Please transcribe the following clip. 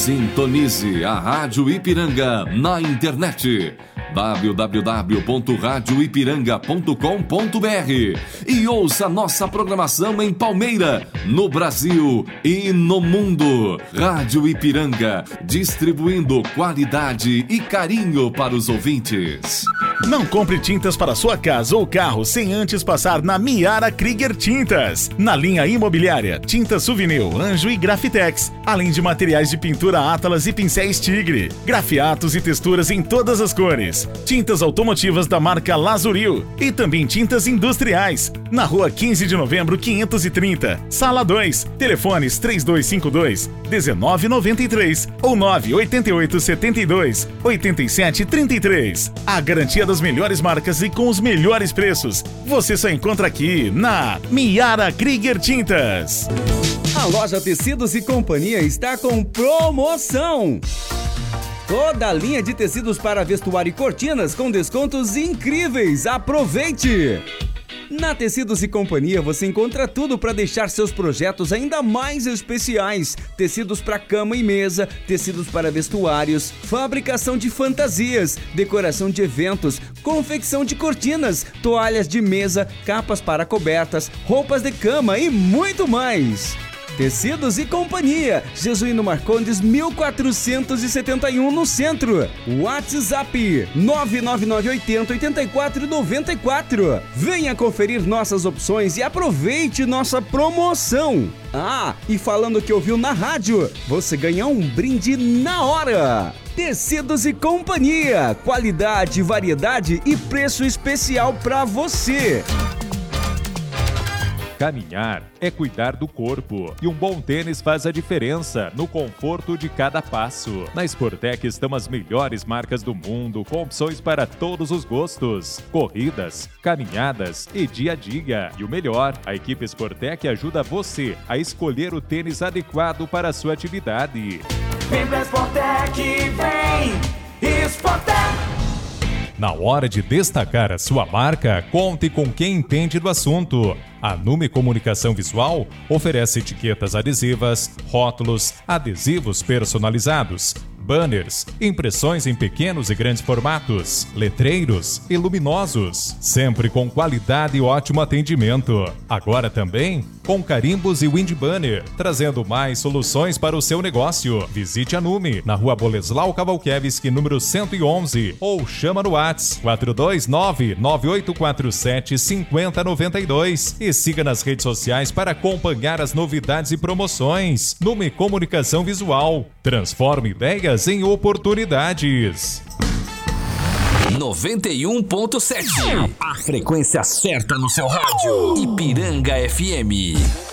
Sintonize a Rádio Ipiranga na internet www.radioipiranga.com.br e ouça nossa programação em Palmeira, no Brasil e no mundo. Rádio Ipiranga, distribuindo qualidade e carinho para os ouvintes. Não compre tintas para sua casa ou carro sem antes passar na Miara Krieger Tintas. Na linha imobiliária, tintas Souvenir, Anjo e Grafitex, além de materiais de pintura Atlas e pincéis Tigre, grafiatos e texturas em todas as cores, tintas automotivas da marca Lazuril e também tintas industriais. Na rua 15 de novembro 530, sala 2, telefones 3252-1993 ou 98872-8733. A garantia das melhores marcas e com os melhores preços você só encontra aqui na Miara Krieger Tintas. A loja Tecidos e Companhia está com promoção. Toda a linha de tecidos para vestuário e cortinas com descontos incríveis. Aproveite! Na Tecidos e Companhia você encontra tudo para deixar seus projetos ainda mais especiais. Tecidos para cama e mesa, tecidos para vestuários, fabricação de fantasias, decoração de eventos, confecção de cortinas, toalhas de mesa, capas para cobertas, roupas de cama e muito mais. Tecidos e Companhia, Jesuíno Marcondes 1471 no centro. WhatsApp 999808494. Venha conferir nossas opções e aproveite nossa promoção. Ah, e falando que ouviu na rádio, você ganha um brinde na hora. Tecidos e Companhia, qualidade, variedade e preço especial para você. Caminhar é cuidar do corpo e um bom tênis faz a diferença no conforto de cada passo. Na Sportec estão as melhores marcas do mundo com opções para todos os gostos, corridas, caminhadas e dia a dia. E o melhor, a equipe Sportec ajuda você a escolher o tênis adequado para a sua atividade. Vem pra Sportec, vem Sportec! Na hora de destacar a sua marca, conte com quem entende do assunto. A Nume Comunicação Visual oferece etiquetas adesivas, rótulos, adesivos personalizados, banners, impressões em pequenos e grandes formatos, letreiros e luminosos, sempre com qualidade e ótimo atendimento. Agora também com carimbos e wind banner, trazendo mais soluções para o seu negócio. Visite a Nume, na rua Boleslau Kowalkiewicz, número 111, ou chama no WhatsApp 429-9847-5092 e siga nas redes sociais para acompanhar as novidades e promoções. Nume Comunicação Visual, transforma ideias em oportunidades. 91.7, a frequência certa no seu rádio. Ipiranga FM.